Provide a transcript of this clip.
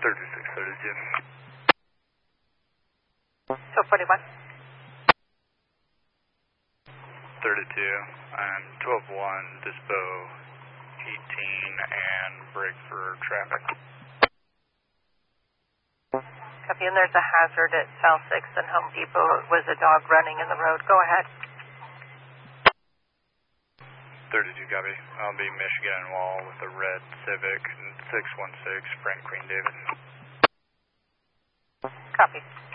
3632. 1241. 32, I'm 12-1, Dispo 18, and brake for traffic. Copy, and there's a hazard at South 6th and Home Depot. It was a dog running in the road. Go ahead. 32, copy. I'll be Michigan and Wall with a red Civic 616, Frank Queen David. Copy.